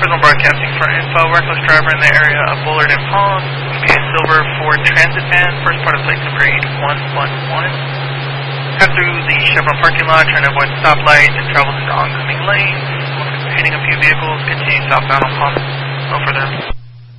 Signal broadcasting for info. Reckless driver in the area of Bullard and Palm. Going to be a silver Ford Transit van. First part of plate number 8111. Cut through the Chevron parking lot, trying to avoid the stoplight, and travels into oncoming lanes. Looks like we're hitting a few vehicles. Continue southbound on Palm. No further.